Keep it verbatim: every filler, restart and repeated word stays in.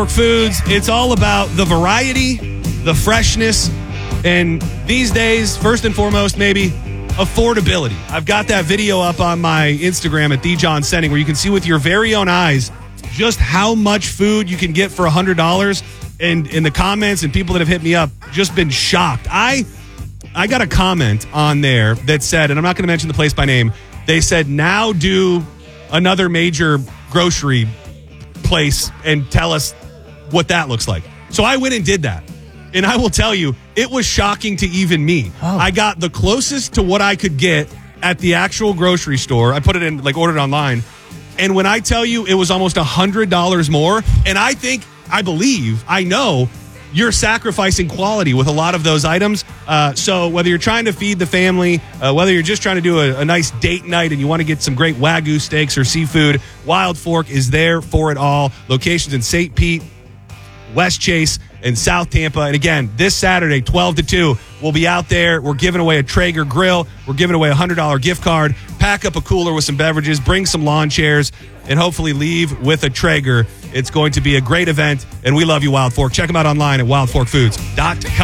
Foods, it's all about the variety, the freshness, and these days, first and foremost, maybe affordability. I've got that video up on my Instagram at TheJohnSending where you can see with your very own eyes just how much food you can get for one hundred dollars. And in the comments and people that have hit me up, just been shocked. I I got a comment on there that said, and I'm not going to mention the place by name, they said, now do another major grocery place and tell us what that looks like. So I went and did that. And I will tell you, it was shocking to even me. Oh. I got the closest to what I could get at the actual grocery store. I put it in, like, ordered online. And when I tell you it was almost one hundred dollars more, and I think, I believe, I know, you're sacrificing quality with a lot of those items. Uh, so whether you're trying to feed the family, uh, whether you're just trying to do a, a nice date night and you want to get some great Wagyu steaks or seafood, Wild Fork is there for it all. Locations in Saint Pete, West Chase, and South Tampa. And again, this Saturday, twelve to two, we'll be out there. We're giving away a Traeger grill. We're giving away a one hundred dollars gift card. Pack up a cooler with some beverages. Bring some lawn chairs. And hopefully leave with a Traeger. It's going to be a great event. And we love you, Wild Fork. Check them out online at wild fork foods dot com.